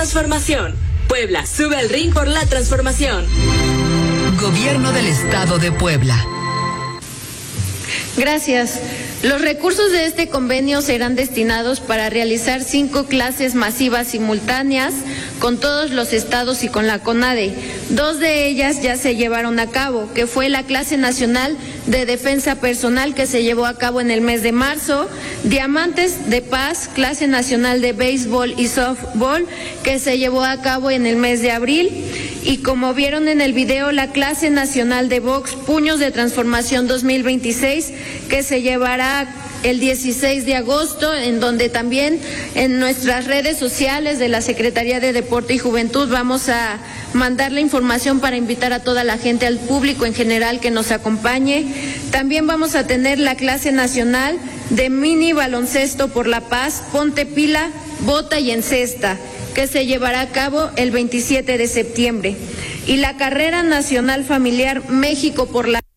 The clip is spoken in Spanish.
transformación. Puebla sube al ring por la transformación. Gobierno del Estado de Puebla. Gracias. Los recursos de este convenio serán destinados para realizar 5 clases masivas simultáneas con todos los estados y con la CONADE. 2 de ellas ya se llevaron a cabo, que fue la clase nacional de defensa personal que se llevó a cabo en el mes de marzo, Diamantes de Paz, clase nacional de béisbol y softball que se llevó a cabo en el mes de abril, y como vieron en el video, la clase nacional de box Puños de Transformación 2026 que se llevará el 16 de agosto, en donde también en nuestras redes sociales de la Secretaría de Deporte y Juventud vamos a mandar la información para invitar a toda la gente, al público en general que nos acompañe. También vamos a tener la clase nacional de mini baloncesto por la paz, ponte pila, bota y encesta, que se llevará a cabo el 27 de septiembre. Y la carrera nacional familiar México por la